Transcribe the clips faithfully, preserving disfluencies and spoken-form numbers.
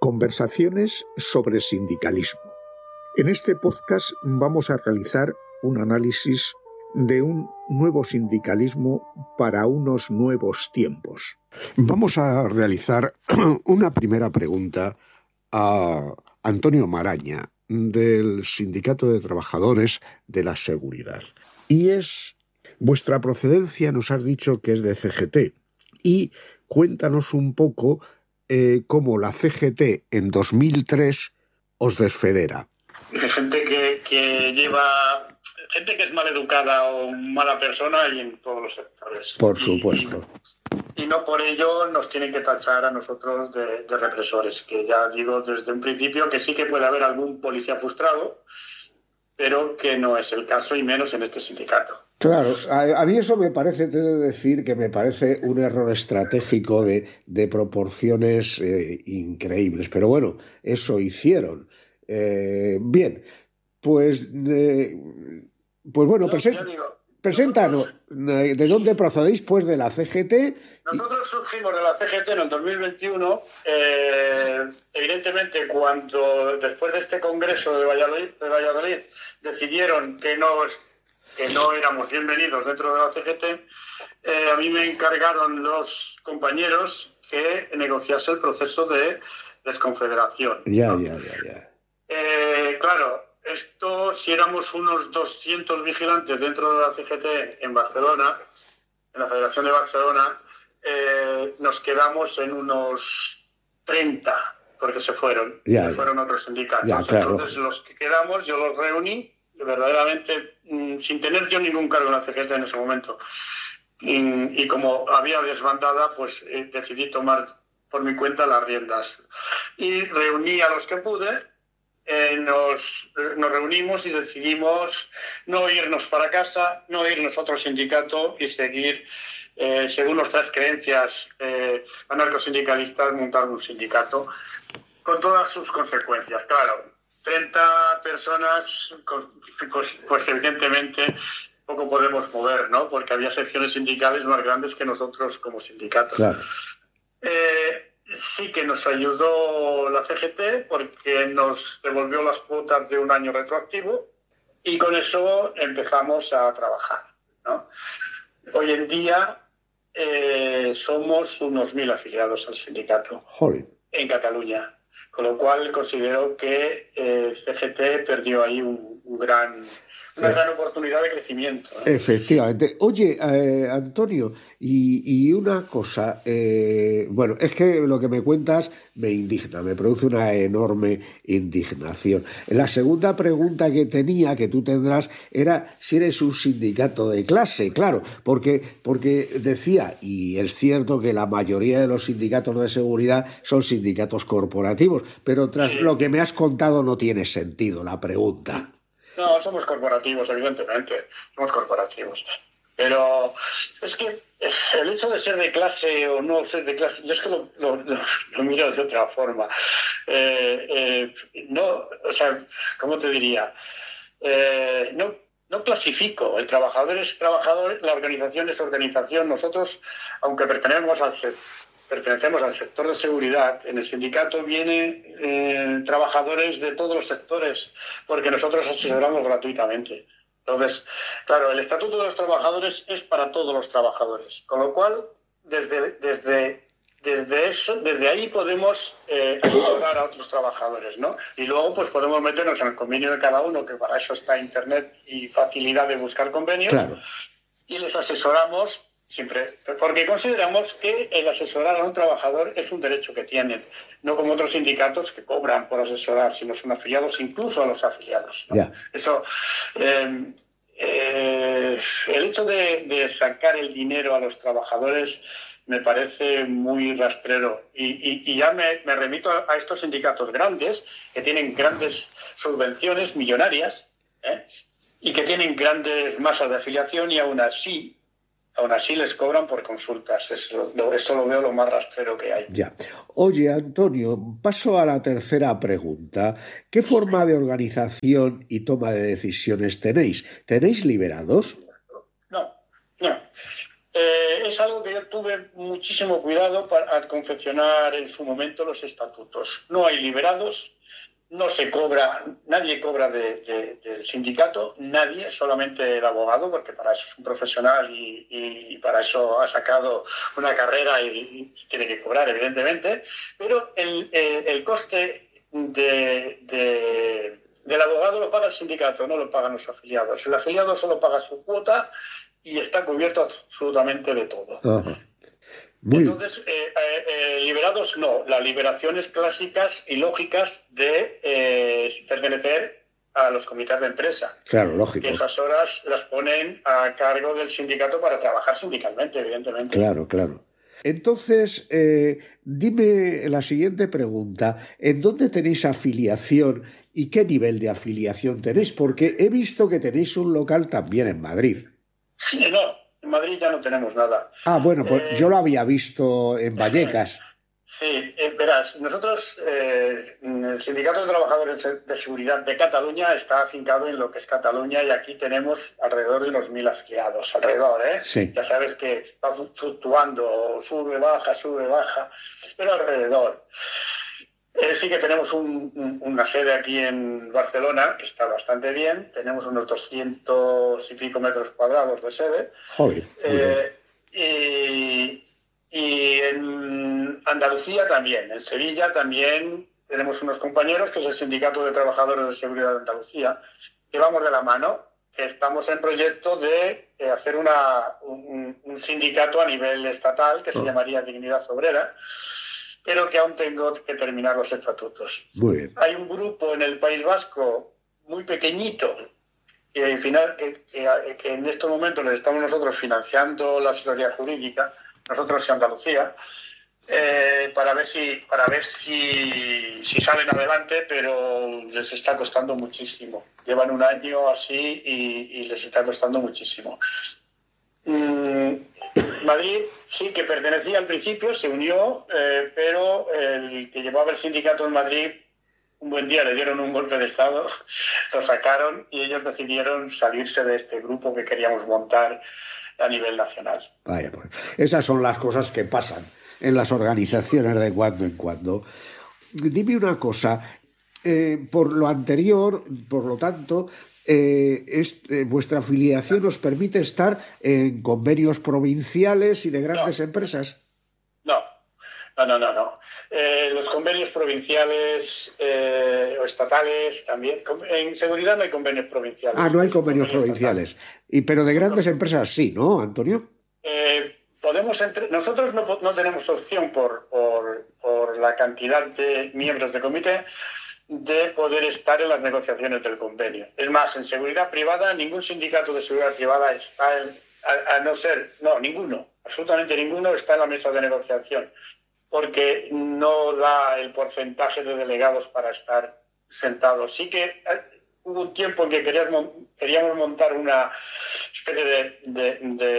Conversaciones sobre sindicalismo. En este podcast vamos a realizar un análisis de un nuevo sindicalismo para unos nuevos tiempos. Vamos a realizar una primera pregunta a Antonio Maraña, del Sindicato de Trabajadores de la Seguridad. Y es, vuestra procedencia nos has dicho que es de C G T. Y cuéntanos un poco eh, cómo la C G T en dos mil tres os desfedera. Gente que, que lleva... Gente que es maleducada o mala persona y en todos los sectores. Por supuesto. Y, y no por ello nos tienen que tachar a nosotros de, de represores, que ya digo desde un principio que sí que puede haber algún policía frustrado, pero que no es el caso y menos en este sindicato. Claro, a, a mí eso me parece, te he de decir, que me parece un error estratégico de, de proporciones eh, increíbles. Pero bueno, eso hicieron. Eh, bien, pues... Eh, Pues bueno, no, presen- digo, preséntanos, nosotros, ¿de dónde procedéis? Pues de la C G T. Nosotros surgimos de la C G T en el dos mil veintiuno, eh, evidentemente cuando después de este congreso de Valladolid, de Valladolid decidieron que no, que no éramos bienvenidos dentro de la C G T, eh, a mí me encargaron los compañeros que negociase el proceso de desconfederación. Ya, ¿no? ya, ya, ya. Eh, claro. Esto, si éramos unos doscientos vigilantes dentro de la C G T en Barcelona, en la Federación de Barcelona, eh, nos quedamos en unos treinta, porque se fueron, ya, se ya. fueron otros sindicatos. Ya, claro. Entonces, los que quedamos, yo los reuní, verdaderamente, mmm, sin tener yo ningún cargo en la C G T en ese momento. Y, y como había desbandada, pues eh, decidí tomar por mi cuenta las riendas. Y reuní a los que pude. Eh, nos, nos reunimos y decidimos no irnos para casa, no irnos a otro sindicato y seguir, eh, según nuestras creencias eh, anarcosindicalistas, montar un sindicato con todas sus consecuencias. Claro, treinta personas, pues, pues evidentemente poco podemos mover, ¿no? Porque había secciones sindicales más grandes que nosotros como sindicatos. Claro. Eh, Sí que nos ayudó la C G T porque nos devolvió las cuotas de un año retroactivo y con eso empezamos a trabajar, ¿no? Hoy en día eh, somos unos mil afiliados al sindicato. Joder. En Cataluña, con lo cual considero que eh, C G T perdió ahí un, un gran... una gran oportunidad de crecimiento, ¿no? Efectivamente. Oye, eh, Antonio, y, y una cosa, eh, bueno, es que lo que me cuentas me indigna, me produce una enorme indignación. La segunda pregunta que tenía, que tú tendrás, era si eres un sindicato de clase, claro, porque, porque decía, y es cierto que la mayoría de los sindicatos de seguridad son sindicatos corporativos, pero tras Sí. lo que me has contado no tiene sentido la pregunta. No, somos corporativos, evidentemente, somos corporativos. Pero es que el hecho de ser de clase o no ser de clase, yo es que lo, lo, lo, lo miro de otra forma. Eh, eh, no, o sea, ¿cómo te diría? Eh, no, no clasifico. El trabajador es trabajador, la organización es organización. Nosotros, aunque pertenecemos al pertenecemos al sector de seguridad, en el sindicato vienen eh, trabajadores de todos los sectores, porque nosotros asesoramos gratuitamente. Entonces, claro, el Estatuto de los Trabajadores es para todos los trabajadores, con lo cual, desde, desde, desde, eso, desde ahí podemos eh, asesorar a otros trabajadores, ¿no? Y luego pues podemos meternos en el convenio de cada uno, que para eso está Internet y facilidad de buscar convenios, Claro. Y les asesoramos siempre, porque consideramos que el asesorar a un trabajador es un derecho que tienen, no como otros sindicatos que cobran por asesorar, sino son afiliados incluso a los afiliados, ¿no? Ya. Eso, eh, eh, el hecho de, de sacar el dinero a los trabajadores me parece muy rastrero y, y, y ya me, me remito a, a estos sindicatos grandes que tienen grandes subvenciones millonarias, ¿eh? Y que tienen grandes masas de afiliación y aún así Aún así les cobran por consultas. Eso, esto lo veo lo más rastrero que hay. Ya. Oye, Antonio, paso a la tercera pregunta. ¿Qué forma de organización y toma de decisiones tenéis? ¿Tenéis liberados? No, no. Eh, es algo que yo tuve muchísimo cuidado para, al confeccionar en su momento los estatutos. No hay liberados, no se cobra, nadie cobra de, de, del sindicato, nadie, solamente el abogado, porque para eso es un profesional y, y, y para eso ha sacado una carrera y, y tiene que cobrar, evidentemente, pero el, el, el coste de, de, del abogado lo paga el sindicato, no lo pagan los afiliados. El afiliado solo paga su cuota y está cubierto absolutamente de todo. Ajá. Muy... Entonces, eh, eh, eh, liberados no, las liberaciones clásicas y lógicas de eh, pertenecer a los comités de empresa. Claro, lógico. Que esas horas las ponen a cargo del sindicato para trabajar sindicalmente, evidentemente. Claro, claro. Entonces, eh, dime la siguiente pregunta. ¿En dónde tenéis afiliación y qué nivel de afiliación tenéis? Porque he visto que tenéis un local también en Madrid. Sí, no, en Madrid ya no tenemos nada. Ah, bueno, pues eh, yo lo había visto en Vallecas. Sí, eh, verás, nosotros, eh, el Sindicato de Trabajadores de Seguridad de Cataluña está afincado en lo que es Cataluña y aquí tenemos alrededor de unos mil afiliados, alrededor, ¿eh? Sí. Ya sabes que va fluctuando, sube, baja, sube, baja, pero alrededor. Eh, sí que tenemos un, un, una sede aquí en Barcelona, que está bastante bien. Tenemos unos doscientos y pico metros cuadrados de sede. Joder. Eh, y, y en Andalucía también, en Sevilla también tenemos unos compañeros, que es el Sindicato de Trabajadores de Seguridad de Andalucía, que vamos de la mano. Estamos en proyecto de eh, hacer una, un, un sindicato a nivel estatal que se oh. llamaría Dignidad Obrera, pero que aún tengo que terminar los estatutos. Muy bien. Hay un grupo en el País Vasco muy pequeñito, que, al final, que, que, que en estos momentos les estamos nosotros financiando la asesoría jurídica, nosotros y Andalucía, eh, para ver si para ver si, si salen adelante, pero les está costando muchísimo. Llevan un año así y, y les está costando muchísimo. Mm, Madrid sí que pertenecía al principio, se unió, eh, pero el que llevaba el sindicato en Madrid, un buen día le dieron un golpe de estado, lo sacaron y ellos decidieron salirse de este grupo que queríamos montar a nivel nacional. Vaya, pues esas son las cosas que pasan en las organizaciones de cuando en cuando. Dime una cosa, eh, por lo anterior, por lo tanto, Eh, es, eh, vuestra afiliación os permite estar en convenios provinciales y de grandes no. empresas. No, no, no, no. no. Eh, los convenios provinciales eh, o estatales también. En seguridad no hay convenios provinciales. Ah, no hay convenios, convenios provinciales. Y, pero de grandes no. empresas sí, ¿no, Antonio? Eh, podemos entre... Nosotros no, no tenemos opción por, por, por la cantidad de miembros de comité de poder estar en las negociaciones del convenio. Es más, en seguridad privada, ningún sindicato de seguridad privada está, en, a, a no ser, no, ninguno, absolutamente ninguno está en la mesa de negociación, porque no da el porcentaje de delegados para estar sentados. Sí que eh, hubo un tiempo en que queríamos, queríamos montar una especie de, de,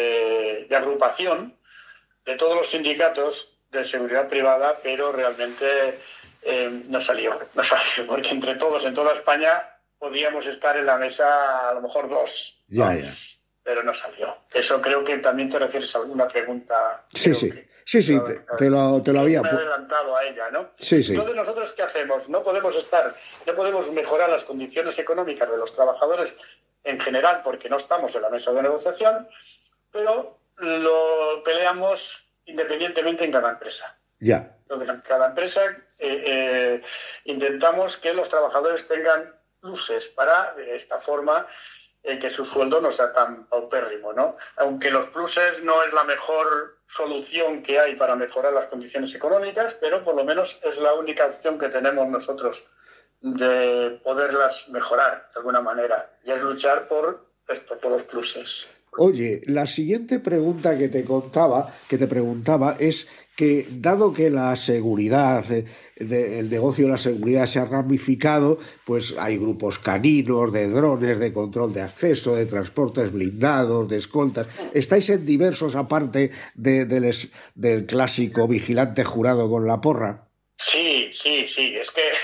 de, de agrupación de todos los sindicatos de seguridad privada, pero realmente Eh, no salió, no salió, porque entre todos en toda España podíamos estar en la mesa a lo mejor dos, ya, ¿no? ya. Pero no salió. Eso creo que también te refieres a alguna pregunta. Sí, sí, que, sí, sí, te, te lo, te lo había... Me he adelantado a ella, ¿no? Sí, sí. Entonces, ¿nosotros qué hacemos? No podemos estar, no podemos mejorar las condiciones económicas de los trabajadores en general, porque no estamos en la mesa de negociación, pero lo peleamos independientemente en cada empresa. Ya. Entonces, en cada empresa eh, eh, intentamos que los trabajadores tengan pluses para, de esta forma, eh, que su sueldo no sea tan paupérrimo, ¿no? Aunque los pluses no es la mejor solución que hay para mejorar las condiciones económicas, pero por lo menos es la única opción que tenemos nosotros de poderlas mejorar de alguna manera, y es luchar por esto, por los pluses. Oye, la siguiente pregunta que te contaba, que te preguntaba es que, dado que la seguridad, eh, de, el negocio de la seguridad se ha ramificado, pues hay grupos caninos, de drones, de control de acceso, de transportes blindados, de escoltas. ¿Estáis en diversos, aparte de, de les, del clásico vigilante jurado con la porra? Sí, sí, sí. Es que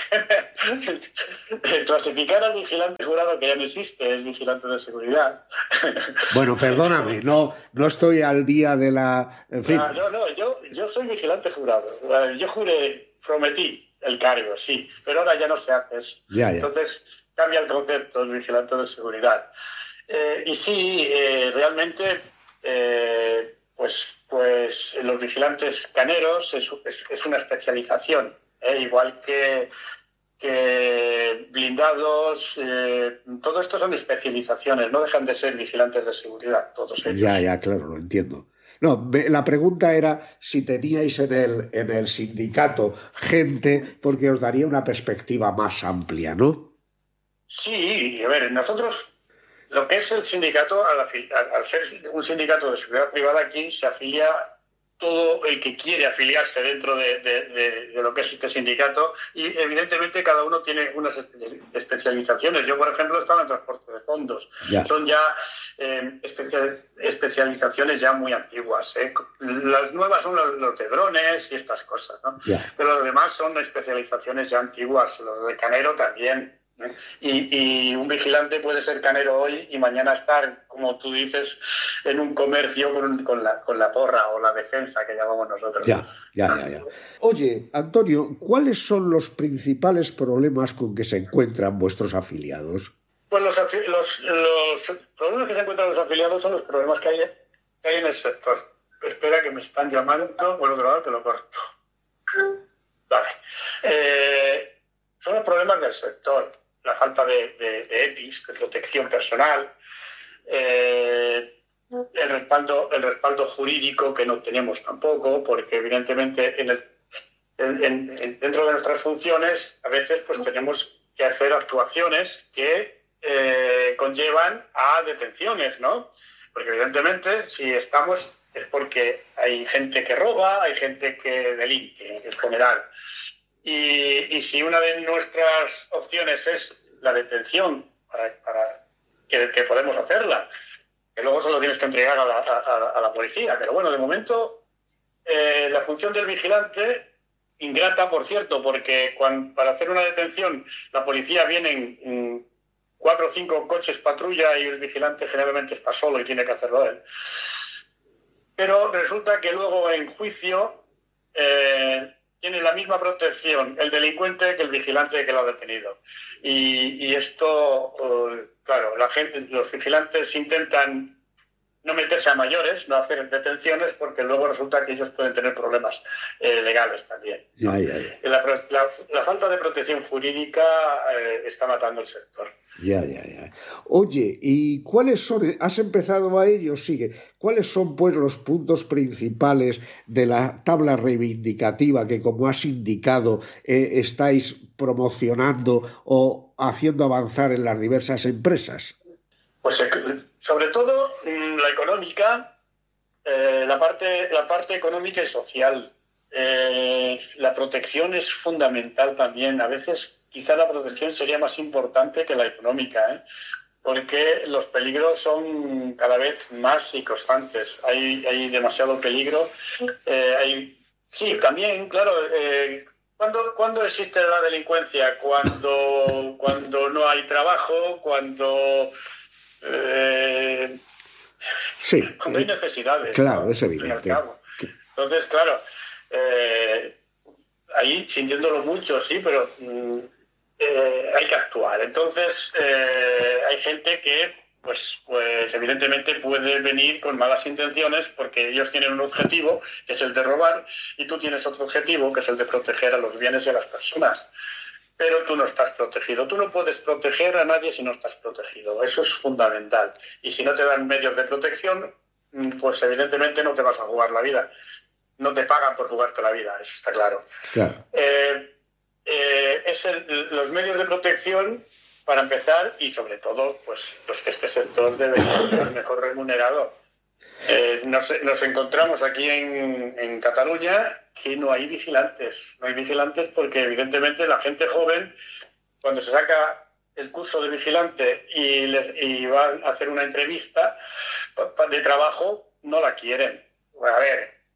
clasificar al vigilante jurado, que ya no existe, es vigilante de seguridad. Bueno, perdóname, no, no estoy al día de la... En Ah, fin, no, no, yo, yo soy vigilante jurado. Yo juré, prometí el cargo, sí, pero ahora ya no se hace eso. ya, ya. Entonces cambia el concepto, es vigilante de seguridad. Eh, y sí, eh, realmente, eh, pues, pues los vigilantes caneros es, es, es una especialización, eh, igual que, que blindados, eh, todo esto son especializaciones, no dejan de ser vigilantes de seguridad, todos ellos. Ya, ya, claro, lo entiendo. No, me- la pregunta era si teníais en el, en el sindicato gente, porque os daría una perspectiva más amplia, ¿no? Sí, a ver, nosotros, lo que es el sindicato, al, afi- al- al ser un sindicato de seguridad privada, aquí se afilia todo el que quiere afiliarse dentro de, de- de- de lo que es este sindicato, y evidentemente cada uno tiene unas espe- especializaciones. Yo, por ejemplo, estaba en transporte de fondos. Ya, Son ya eh, especia- especializaciones ya muy antiguas, ¿eh? Las nuevas son los, los de drones y estas cosas, ¿no? ya. Pero los demás son especializaciones ya antiguas. Los de canero también. ¿Eh? Y, y un vigilante puede ser canero hoy y mañana estar, como tú dices, en un comercio con, con, la, con la porra o la defensa que llamamos nosotros. Ya, ya, ya, ya. Oye, Antonio, ¿cuáles son los principales problemas con que se encuentran vuestros afiliados? Pues los, los, los problemas que se encuentran los afiliados son los problemas que hay, que hay en el sector. Espera, que me están llamando, por otro lado te lo corto. Vale. Eh, son los problemas del sector. La falta de, de, de E P I S, de protección personal, eh, el respaldo, el respaldo jurídico que no tenemos tampoco, porque evidentemente en el, en, en, dentro de nuestras funciones a veces pues tenemos que hacer actuaciones que eh, conllevan a detenciones, ¿no? Porque evidentemente si estamos es porque hay gente que roba, hay gente que delinque en general. Y, y si una de nuestras opciones es la detención, para, para que, que podemos hacerla, que luego se lo tienes que entregar a la, a, a la policía. Pero bueno, de momento, eh, la función del vigilante, ingrata, por cierto, porque cuando, para hacer una detención la policía viene en, en cuatro o cinco coches patrulla y el vigilante generalmente está solo y tiene que hacerlo él. Pero resulta que luego en juicio... Eh, tiene la misma protección el delincuente que el vigilante que lo ha detenido. Y, y esto, uh, claro, la gente, los vigilantes intentan no meterse a mayores, no hacer detenciones, porque luego resulta que ellos pueden tener problemas eh, legales también. Ya, ya, ya. La, la, la falta de protección jurídica eh, está matando el sector. Ya, ya, ya. Oye, ¿y cuáles son? ¿Has empezado a ello? Sigue. ¿Cuáles son, pues, los puntos principales de la tabla reivindicativa que, como has indicado, eh, estáis promocionando o haciendo avanzar en las diversas empresas? Pues sobre todo la económica, eh, la parte, la parte económica y social. Eh, la protección es fundamental también. A veces quizá la protección sería más importante que la económica, ¿eh? Porque los peligros son cada vez más y constantes. Hay, hay demasiado peligro. Eh, hay, sí, también, claro, eh, ¿cuándo, ¿cuándo existe la delincuencia? Cuando, cuando no hay trabajo, cuando... Eh, sí, cuando hay eh, necesidades, claro, ¿no? es evidente. Entonces, claro, eh, ahí sintiéndolo mucho, sí, pero mm, eh, hay que actuar. Entonces, eh, hay gente que, pues, pues, evidentemente puede venir con malas intenciones porque ellos tienen un objetivo, que es el de robar, y tú tienes otro objetivo, que es el de proteger a los bienes y a las personas. Pero tú no estás protegido. Tú no puedes proteger a nadie si no estás protegido. Eso es fundamental. Y si no te dan medios de protección, pues evidentemente no te vas a jugar la vida. No te pagan por jugarte la vida, eso está claro. Claro. Eh, eh, es el, los medios de protección, para empezar, y sobre todo, pues los que este sector debe ser mejor remunerado. Eh, nos, nos encontramos aquí en, en Cataluña que no hay vigilantes. No hay vigilantes porque evidentemente la gente joven, cuando se saca el curso de vigilante y, les, y va a hacer una entrevista de trabajo, no la quieren. A ver,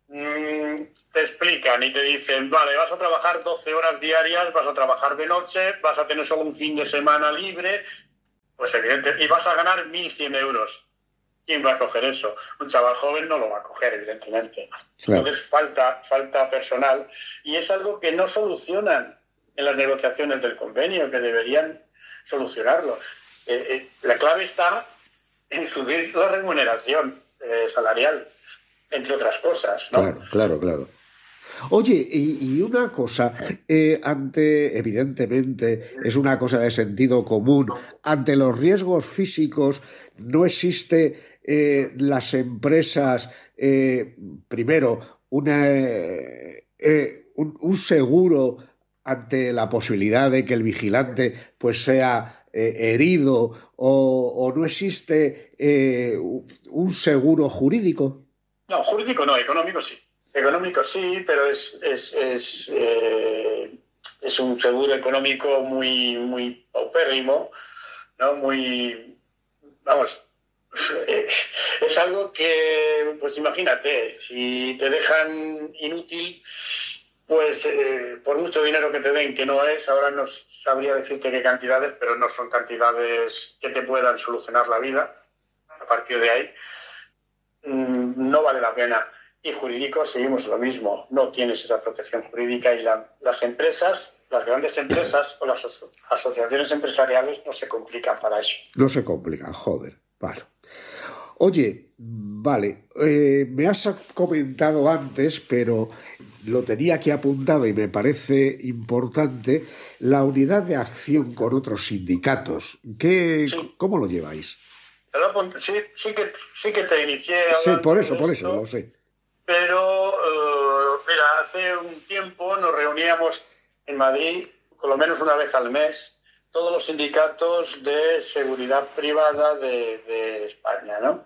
mmm, te explican y te dicen, vale, vas a trabajar doce horas diarias, vas a trabajar de noche, vas a tener solo un fin de semana libre, pues evidente, y vas a ganar mil cien euros. ¿Quién va a coger eso? Un chaval joven no lo va a coger, evidentemente. Claro. Entonces falta, falta personal y es algo que no solucionan en las negociaciones del convenio, que deberían solucionarlo. Eh, eh, la clave está en subir la remuneración eh, salarial, entre otras cosas, ¿no? Claro, claro, claro. Oye, y, y una cosa, eh, ante, evidentemente, es una cosa de sentido común, ante los riesgos físicos no existe eh, las empresas, eh, primero, una, eh, eh, un, un seguro ante la posibilidad de que el vigilante pues sea eh, herido o, o no existe eh, un seguro jurídico. No, jurídico no, económico sí. Económico sí, pero es es es, eh, es un seguro económico muy muy paupérrimo, ¿no? Muy, vamos, eh, es algo que, pues imagínate, si te dejan inútil, pues eh, por mucho dinero que te den, que no es, ahora no sabría decirte qué cantidades, pero no son cantidades que te puedan solucionar la vida. A partir de ahí, mmm, no vale la pena. Y jurídico seguimos lo mismo, no tienes esa protección jurídica y la, las empresas, las grandes empresas o las aso- asociaciones empresariales no se complican para eso. No se complican, joder, vale. Oye, vale, eh, me has comentado antes, pero lo tenía aquí apuntado y me parece importante, la unidad de acción con otros sindicatos. ¿Qué, sí. ¿Cómo lo lleváis? Sí, sí, que, sí que te inicié. Sí, por eso, por eso, lo sé. Pero, uh, mira, hace un tiempo nos reuníamos en Madrid, por lo menos una vez al mes, todos los sindicatos de seguridad privada de, de España, ¿no?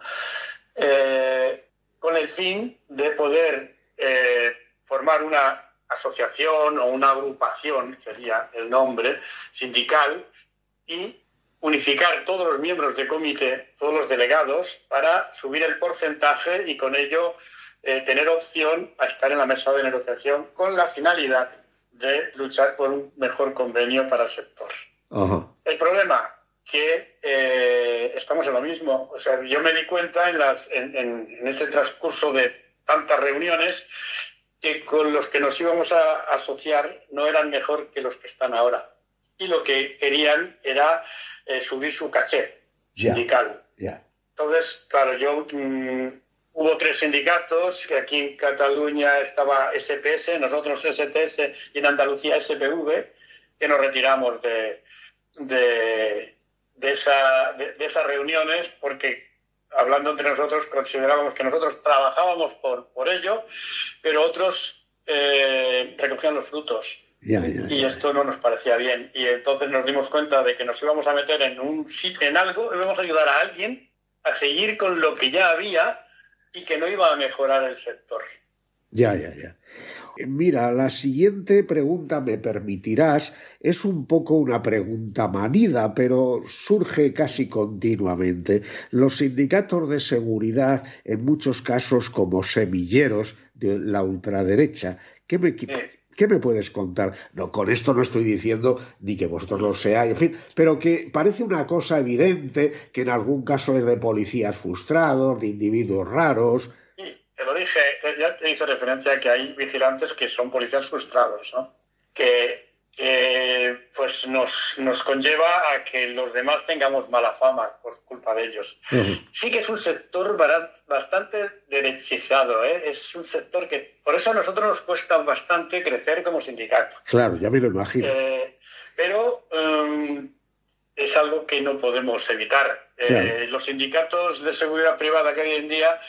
Eh, con el fin de poder eh, formar una asociación o una agrupación, sería el nombre, sindical, y unificar todos los miembros de comité, todos los delegados, para subir el porcentaje y con ello Eh, tener opción a estar en la mesa de negociación con la finalidad de luchar por un mejor convenio para el sector. Uh-huh. El problema, que eh, estamos en lo mismo. O sea, yo me di cuenta en, las, en, en, en este transcurso de tantas reuniones que con los que nos íbamos a asociar no eran mejor que los que están ahora. Y lo que querían era eh, subir su caché sindical. Yeah. Yeah. Entonces, claro, yo... Mmm, hubo tres sindicatos, que aquí en Cataluña estaba S P S, nosotros S T S y en Andalucía S P V, que nos retiramos de, de, de, esa, de, de esas reuniones porque, hablando entre nosotros, considerábamos que nosotros trabajábamos por, por ello, pero otros eh, recogían los frutos. Yeah, yeah, y esto no nos parecía bien. Y entonces nos dimos cuenta de que nos íbamos a meter en un sitio, en algo, íbamos a ayudar a alguien a seguir con lo que ya había, y que no iba a mejorar el sector. Ya, ya, ya. Mira, la siguiente pregunta, me permitirás, es un poco una pregunta manida, pero surge casi continuamente. Los sindicatos de seguridad, en muchos casos como semilleros de la ultraderecha, ¿qué me, sí. ¿qué me puedes contar? No, con esto no estoy diciendo ni que vosotros lo seáis, en fin, pero que parece una cosa evidente, que en algún caso es de policías frustrados, de individuos raros. Sí, te lo dije, ya te hice referencia a que hay vigilantes que son policías frustrados, ¿no? Que eh, pues nos, nos conlleva a que los demás tengamos mala fama por culpa de ellos. Uh-huh. Sí que es un sector bastante derechizado, ¿eh? Es un sector que, por eso a nosotros nos cuesta bastante crecer como sindicato. Claro, ya me lo imagino. Eh, pero um, es algo que no podemos evitar. Claro. Eh, los sindicatos de seguridad privada que hoy en día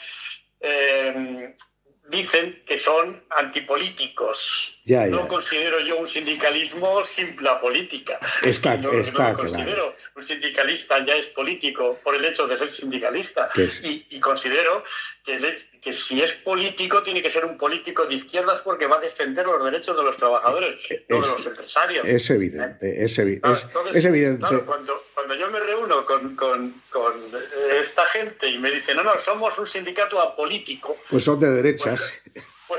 eh, dicen que son antipolíticos. Ya, ya. No considero yo un sindicalismo sin la política. Está, no, está no lo considero. Claro. Un sindicalista ya es político por el hecho de ser sindicalista. Es? Y, y considero que, que si es político tiene que ser un político de izquierdas porque va a defender los derechos de los trabajadores, es, no de los empresarios. Es evidente, es, evi claro, entonces, es evidente. Claro, cuando, cuando yo me reúno con, con, con esta gente y me dicen, no, no, somos un sindicato apolítico. Pues son de derechas. Pues,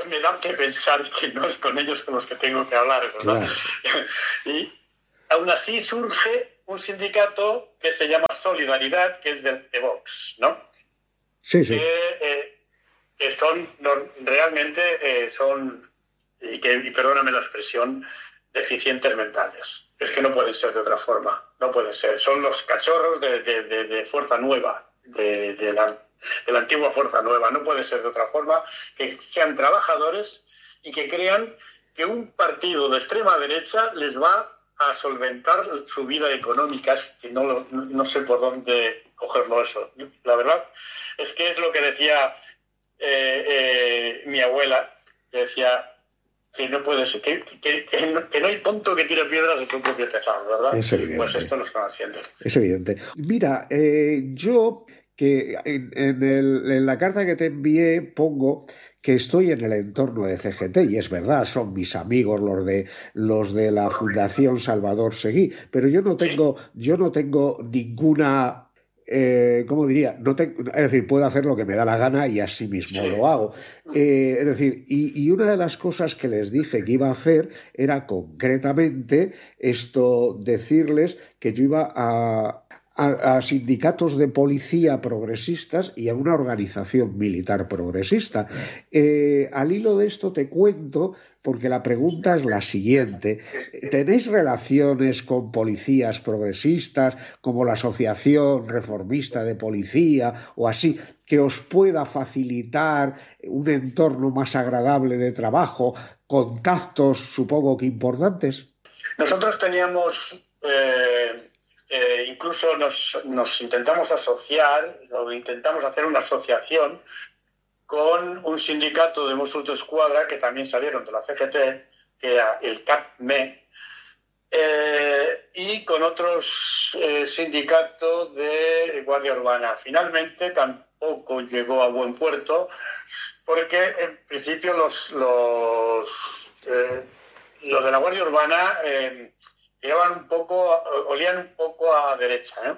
pues me da que pensar que no es con ellos con los que tengo que hablar, ¿verdad? Claro. Y aún así surge un sindicato que se llama Solidaridad, que es del, de Vox, ¿no? Sí, sí. Que, eh, que son no, realmente eh, son, y, que, y perdóname la expresión, deficientes mentales. Es que no pueden ser de otra forma, no pueden ser. Son los cachorros de, de, de, de Fuerza Nueva, de, de, la, de la antigua Fuerza Nueva. No puede ser de otra forma, que sean trabajadores y que crean que un partido de extrema derecha les va a solventar su vida económica, que no, lo, no sé por dónde cogerlo eso. La verdad es que es lo que decía eh, eh, mi abuela, que decía que no puede ser, que, que, que, no, que no hay tonto que tire piedras de su propio tejado, ¿verdad? Es evidente. Pues esto lo están haciendo. Es evidente. Mira, eh, yo que en, en, el, en la carta que te envié pongo que estoy en el entorno de C G T, y es verdad, son mis amigos los de los de la Fundación Salvador Seguí, pero yo no tengo, ¿sí? yo no tengo ninguna... Eh, ¿Cómo diría? No te, es decir, puedo hacer lo que me da la gana y así mismo lo hago. Eh, es decir, y, y una de las cosas que les dije que iba a hacer era concretamente esto, decirles que yo iba a... A, a sindicatos de policía progresistas y a una organización militar progresista. Eh, al hilo de esto te cuento, porque la pregunta es la siguiente. ¿Tenéis relaciones con policías progresistas, como la Asociación Reformista de Policía o así, que os pueda facilitar un entorno más agradable de trabajo, contactos, supongo que importantes? Nosotros teníamos... Eh... Eh, incluso nos, nos intentamos asociar, o intentamos hacer una asociación con un sindicato de Mossos de Escuadra que también salieron de la C G T, que era el C A P M E, eh, y con otros eh, sindicatos de Guardia Urbana. Finalmente tampoco llegó a buen puerto, porque en principio los, los, eh, los de la Guardia Urbana... Eh, llevaban un poco, olían un poco a derecha, ¿no?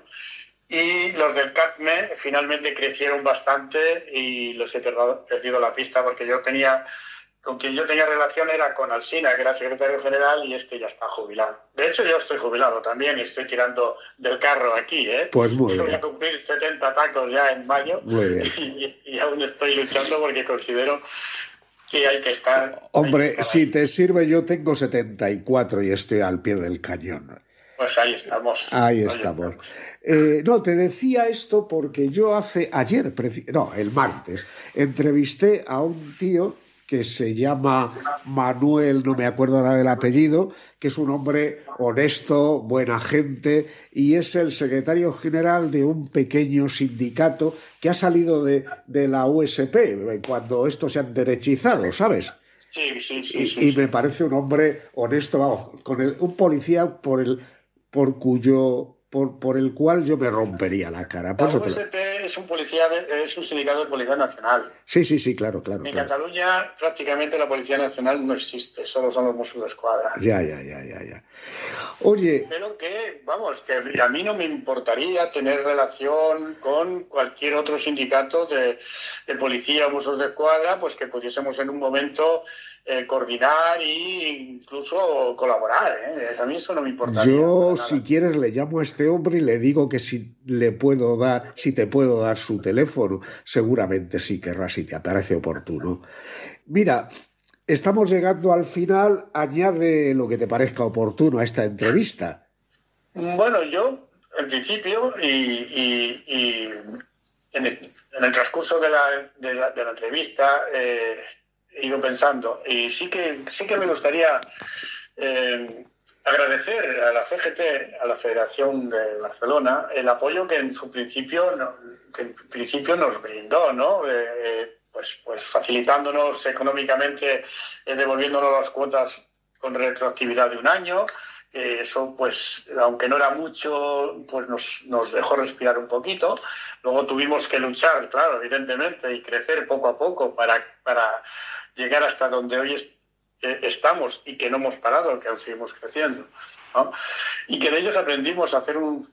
Y los del C A P M E finalmente crecieron bastante y los he perdido, perdido la pista, porque yo tenía, con quien yo tenía relación era con Alsina, que era secretario general, y este ya está jubilado. De hecho, yo estoy jubilado también y estoy tirando del carro aquí, ¿eh? Pues muy yo bien. Voy a cumplir setenta tacos ya en mayo. Muy bien. Y, y aún estoy luchando porque considero que hay que estar... Hombre, que estar si te sirve, yo tengo setenta y cuatro y estoy al pie del cañón. Pues ahí estamos. Ahí, ahí estamos. estamos. Eh, no, te decía esto porque yo hace... Ayer, no, el martes, entrevisté a un tío que se llama Manuel, no me acuerdo ahora del apellido, que es un hombre honesto, buena gente, y es el secretario general de un pequeño sindicato que ha salido de, de la U S P, cuando estos se han derechizado, ¿sabes? Sí, sí, sí. Y, sí, y me parece un hombre honesto, vamos, con el, un policía por el, por cuyo... Por, por el cual yo me rompería la cara. Por la eso U S P te lo... es un policía de, es un sindicato de policía nacional. Sí, sí, sí, claro, claro. En claro. Cataluña prácticamente la policía nacional no existe, solo son los Mossos de Escuadra. Ya, ya, ya, ya, ya. Oye... Pero que, vamos, que a mí no me importaría tener relación con cualquier otro sindicato de, de policía o Mossos de Escuadra, pues que pudiésemos en un momento... Eh, coordinar e incluso colaborar, ¿eh? A mí eso no me importa. Yo, si quieres, le llamo a este hombre y le digo que si le puedo dar, si te puedo dar su teléfono, seguramente sí querrá, si te parece oportuno. Mira, estamos llegando al final, añade lo que te parezca oportuno a esta entrevista. Bueno, yo, en principio, y, y, y en, el, en el transcurso de la, de la, de la entrevista, eh, he ido pensando, y sí que sí que me gustaría eh, agradecer a la C G T, a la Federación de Barcelona, el apoyo que en su principio, no, que en principio nos brindó, ¿no? Eh, pues, pues facilitándonos económicamente, eh, devolviéndonos las cuotas con retroactividad de un año. Eh, eso, pues, aunque no era mucho, pues nos, nos dejó respirar un poquito. Luego tuvimos que luchar, claro, evidentemente, y crecer poco a poco para... para llegar hasta donde hoy es, eh, estamos y que no hemos parado, que aún seguimos creciendo, ¿no? Y que de ellos aprendimos a hacer un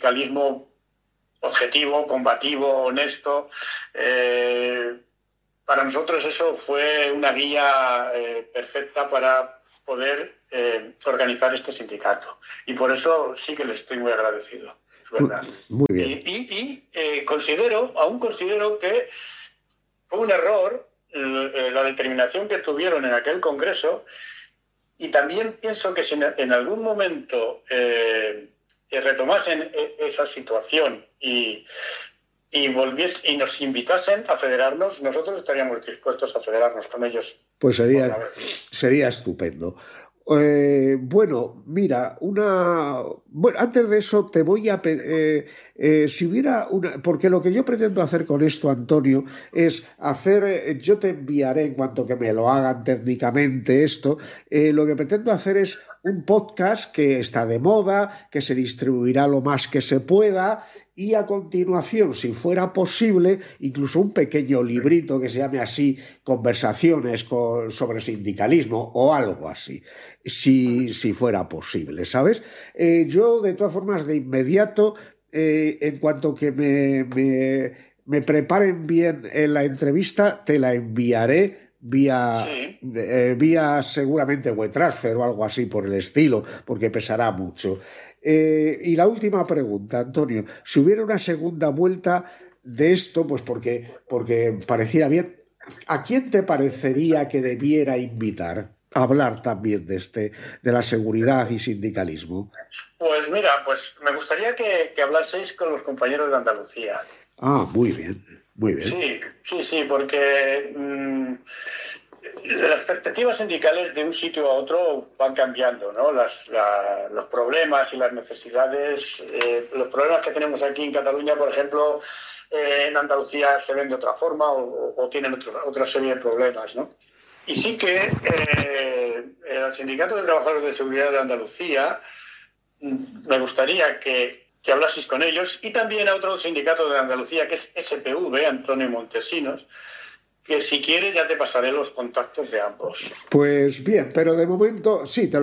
sindicalismo objetivo, combativo, honesto, eh, para nosotros eso fue una guía eh, perfecta para poder eh, organizar este sindicato. Y por eso sí que les estoy muy agradecido, es verdad. Muy bien. Y, y, y eh, considero, aún considero que fue un error eh, la determinación que tuvieron en aquel congreso, y también pienso que si en algún momento eh, retomasen esa situación y, y, volvies, y nos invitasen a federarnos, nosotros estaríamos dispuestos a federarnos con ellos. Pues sería, sería estupendo. Eh, bueno, mira, una. Bueno, antes de eso te voy a pedir. Eh, eh, si hubiera una. Porque lo que yo pretendo hacer con esto, Antonio, es hacer. Eh, yo te enviaré en cuanto que me lo hagan técnicamente esto. Eh, lo que pretendo hacer es un podcast que está de moda, que se distribuirá lo más que se pueda. Y a continuación, si fuera posible, incluso un pequeño librito que se llame así, Conversaciones con, sobre sindicalismo o algo así, si, si fuera posible, ¿sabes? Eh, yo, de todas formas, de inmediato, eh, en cuanto que me, me, me preparen bien en la entrevista, te la enviaré vía, sí. eh, vía seguramente WeTransfer o algo así por el estilo, porque pesará mucho. Eh, y la última pregunta, Antonio, si hubiera una segunda vuelta de esto, pues porque, porque pareciera bien, ¿a quién te parecería que debiera invitar a hablar también de, este, de la seguridad y sindicalismo? Pues mira, pues me gustaría que, que hablaseis con los compañeros de Andalucía. Ah, muy bien, muy bien. Sí, sí, sí, porque mmm, las perspectivas sindicales de un sitio a otro van cambiando, ¿no? Las, la, los problemas y las necesidades, eh, los problemas que tenemos aquí en Cataluña, por ejemplo, eh, en Andalucía se ven de otra forma o, o tienen otro, otra serie de problemas, ¿no? Y sí que eh, el Sindicato de Trabajadores de Seguridad de Andalucía, me gustaría que, que hablaseis con ellos, y también a otro sindicato de Andalucía, que es S P V, Antonio Montesinos, que si quieres ya te pasaré los contactos de ambos. Pues bien, pero de momento sí, te lo